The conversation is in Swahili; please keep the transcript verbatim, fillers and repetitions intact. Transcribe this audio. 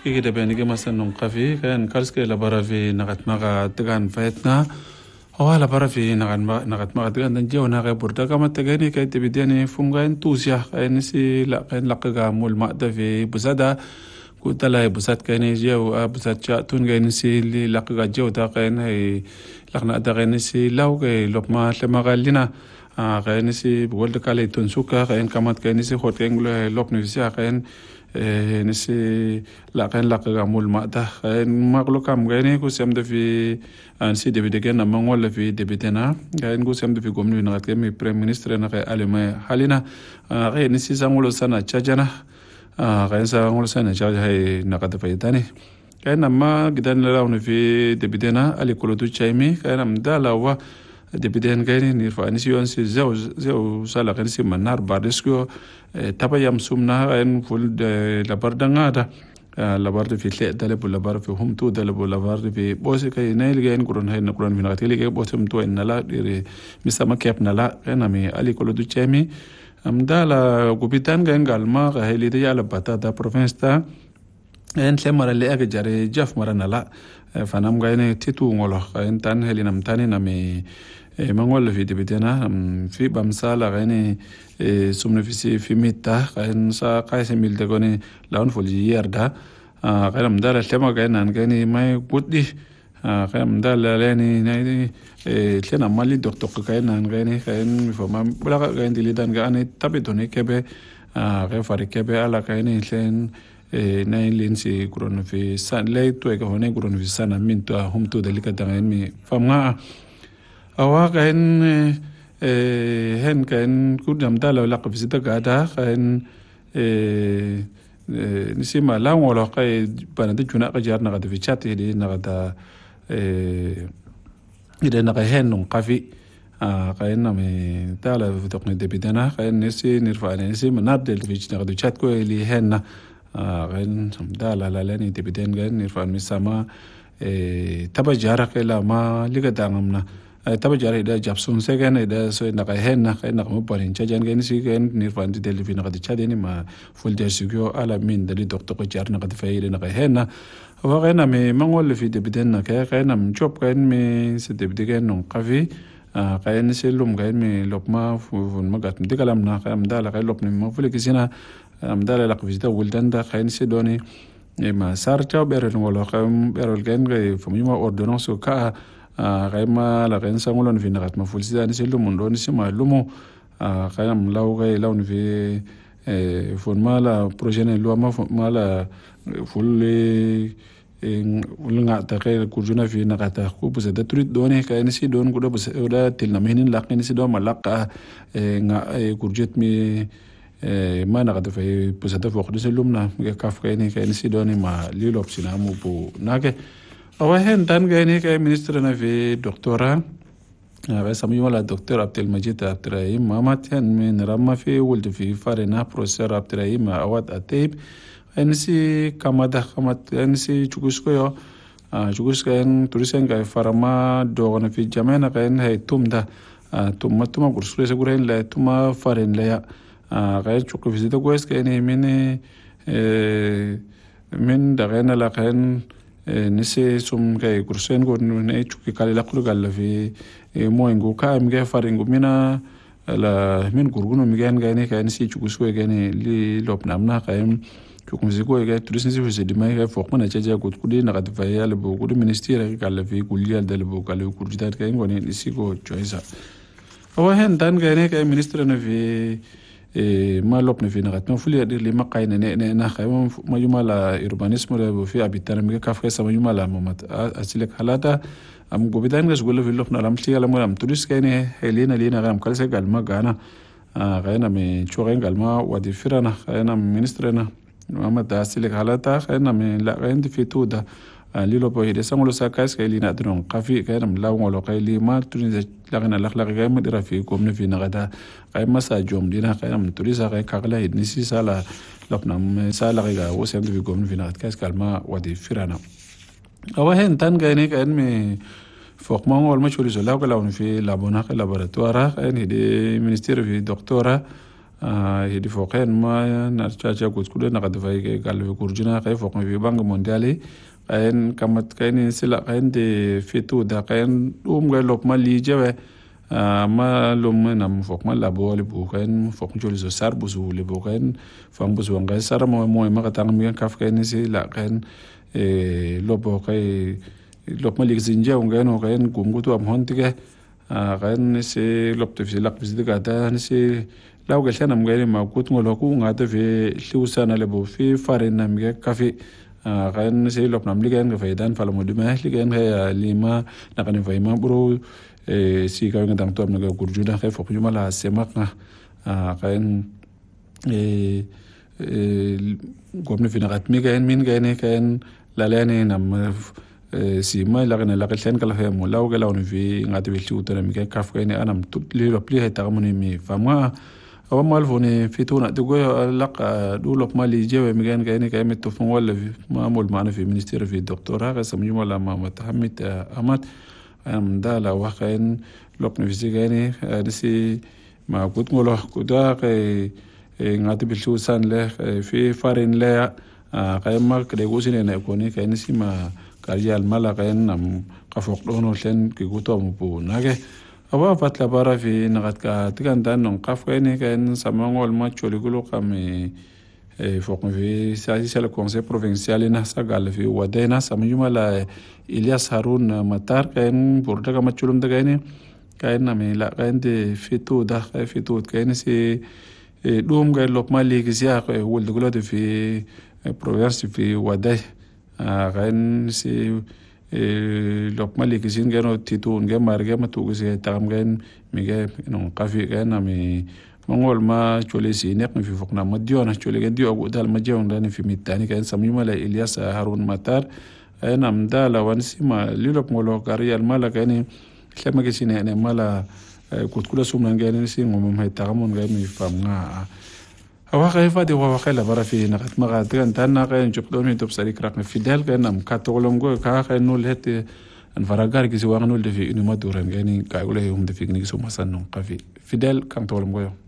كده بيني مثلا قفي كان كارسك لبرا في نغت مغا تغان فايتنا هو لبرا في نغت مغا نغت مغا تغان نجيو نغا بردا كما تغاني كاي تبديني فمغان توسيا كاين سي لا كاين لقا مول ماده في بزادا قلت لا بسات كاين جيو بسات شاتون كاين سي اللي لقا جو تا كاين هي لقنا دا كاين سي لاو كاي لوما لما غالينا كاين سي بقول لك علي تنسوكا كاين كما كاين سي خوت كاين لوب نفسيا كاين نسي لقين لقى مول ماده كاين مغلو كام كاين كو سمد في انسي ديبي دغنا مانغول في ديبيتنا كاين كو سمد في غومني نغات كمي بريم مينستر نغا اليما حالنا كاين نسي زانغولو سنه تشاجنا كاين زانغولو سنه تشاجا هي نغات فايتاني كاين ما غدان لاون في ديبيتنا الي كولو تشايمي كاين مدالا و دبيدين كاين نيرفا نسيون سي زو زو سالا كان سي منار بارسكو تابا يام سومنا ان فول لابردانغا دا لابارد في تلي دلب لابار في هم تو دلب لابارد في بوسي كاي نايل كاين كورون هاي نكورون في نغاتيلي كاي بوسم تو ان لا ديري مسما كيب نلا كاين مي الي كولو دو تشامي امدالا غوبيتان كاين غالما هايلي دي على باتا دا بروفنس تا ان تلمر اللي اجي جاري جاف مرنا لا فنام كاين تيتو ngolo كاين تان هلي نم تاني نمي مانغول في دبيتنا في بامسالا غني سومن في في ميتا كاين سا قايس ميل دغوني لاون فولي يردا غير مدار تما كاين ان كاين ماي غودي غير مدار لاني ناي تلنا مالي دكتور كاين ان غني كاين فما بلا كاين دي دان غاني تابيتوني كبه غير فاري كبه على كاين تلين ناي لينسي كرون في سان لي تو هوني كرون في سان من تو هم تو دليكا دان مي فما أوا كاين هن كاين كودام دالو لقب في دغادا كاين نسيما لا ولا كاي بان جونا قجار نغد في chat دي نغدا إذا نغهن نقفي كاين مي دالا في تقني دبيدنا كاين نسي نرفع نسي منادل في نغد chat كو اللي هن كاين دالا لا لاني دبيدن كاين نرفع مسما تبا جارك لا ما لغدامنا تبا جاري دا جابسون سكن دا سو نقا هن نقا نقا مبارين تشاجان كان سي كان نيرفان دي دلفين نقا تشادني ما فول دي سيكو على مين دلي دكتور جار نقا فايل نقا هن وغينا مي مانغول في دبدن نكا كاين ام جوب كاين مي سدبدغن نقفي كاين سيلوم كاين مي لوكما فون مغات ديكلامنا كاين دالا كاين لوب ما فولكسينا ام دالا لقفي دا ولدان دا كاين سيدوني ما سارتا بيرل ولا كاين بيرل كاين فميما اوردونانس كا غيما لا غين سامولون في نغات ما فول سيدان سيلو موندون سيما لومو خيام لاو غي لاون في فون مالا بروجين لو ما مالا فول ولنغا تاكي كورجونا في نغاتا كو بس دا تريد دوني كاين سي دون كودا بس ودا تلنا مهنين لاقين سي دو ملاقا غا كورجيت مي ما نغات في بس دا فوق دسلومنا كاف كاين كاين سي دوني ما ليلوب سينا مو بو ناكي أوهن تان كاين كاي مينسترنا في دكتوراه بس أمي ولا دكتور عبد المجيد عبد الرحيم مامات من رما في ولد في فارنا بروفيسور عبد الرحيم أواد أتيب أنسي كماده كمات أنسي تشوكسكو تشوكسكو إن توريسين كاي فارما دوغنا في جامعنا كاين هاي توم ده توم توم كورسولي سكورين لا توم فارن لا كاي تشوكو في زيدا كويس كاين من من دغنا لا كاين نسي سوم كاي كورسين كون ني تشوكي كالي لاقلو قال في موينغو كايم جاي فارينغو مينا لا من غورغونو ميغان غاني كاي نسي تشوكسكو غاني لي لوبنامنا كايم تشوكو مزيكو غاي توريسنسي في سيدي ماي فوق منا تشاجا كوت كودي نغاد فايال بو كودي مينستير قال في كوليال دال بو قال كورجدات كاي غوني نسيكو تشويسا هو هن دان غاني كاي مينستر في ما لوبن في نغات ما فولي دير لي ما قاين ني ني خايم ما يمالا اوربانيزم ولا في ابيتار ميغا كاف كاس ما يمالا مامات اسيلك حالاتا ام غوبيدان غاس غولو في لوبن لام تي لام لام توريس كاين هيلينا لينا غام كالسا قال ما غانا غاينا مي تشوغين قال ما ودي فرانا غاينا مينسترنا ماما داسيلك حالاتا غاينا مي لا غاين في تودا ليلو بوي دي سامولو ساكاس كايلينا درون قافي كاين ملاو ولو قايلي ما توريز لغنا الاخلاق غاي مدير في كومن في نغدا غاي مسا جوم دينا غاي من توريزا غاي كاغلا يدنسي سالا لبنام سالا غاي وسم في كومن في نغد كاس كالما ودي فرانا او هن تان غاي كاين مي فوق ما هو المشوري زلاو كلاون في لابونا لابوراتوارا غاي دي مينستير في دكتورا hedi foqen ma na chacha kuskule na kadvai ke galve kurjina kai foqen vi bang mondiale kain kamat kain sila kain de fitu da kain dum ga lop ma li jawe ma lum nam foq ma labo le bu kain foq jol zo sar bu zu le bu kain fang bu zu ngai sar mo mo ma katang mi kaf kain si la kain e lobo kai lop ma li zinja ngai no kain gum gu tu am hon tige kain si lop te filak bis de gata si law gel tanam ngai ma kut ngolo ku ngata fi liusana le bu fi farin nam ge kafi kain si lop nam ligen ga faidan fala mo duma ligen ga lima na kan faima bro e si ka ngadang tom na gurjuna khay fok juma la semak na kain e gomne fi nagat mi gain min gain kain la lene nam si mai la gana la ken kala fe mo law gala on fi ngati wi tuta mi kaf kain anam tut li lop li hay tagamuni mi fama awa mal fone fituna de go laqa dulop mali jewe mi gain gain kay met tofon wala ma mol maana fi ministère fi doctorat ga sam juma la ma matahamit amat am dala waxen lop ne fi gain disi ma kut ngolo kuda kay ngati bil tusan le fi farin le kay ma kre go sine ne ko ni kay ni sima karjal mala kay nam qafok dono len ki guto mo bu nage awa patla bara fi nagat ka tigan dan non qaf kay ni kay samangol ma choli gulo kami fok fi sa le conseil provincial na sagal fi wadena samjuma la Ilyas Harun Matar kay burda ka machulum da kay ni kay na mi la kay de fitu da kay fitu kay ni si dum kay lop mali gisiya kay wul gulo de fi province fi waday kay si lop mali gisin kay no titu kay mar kay matu gisiya tam kay mi kay no kafi kay na mi mongol ma chole si nek fi fok na madio na chole kay dio dal madio ndani fi mitani kay samjuma la Ilyas Harun Matar ay nam dala wan sima lilop ngolo kariyal mala kay ni klema gisine ne mala kutkula sumna kay ni si ngomom hay tagamon kay mi fam nga awa kay fa de wa kay la bara fi nakat maga tigan tan na kay jup do mi top sari krak fidel kay nam katolom go ka kay nul het an faragar gisi wa nul de fi ni maduran kay ni kay ulay um de fi ni so masan non kafi fidel kan tolom go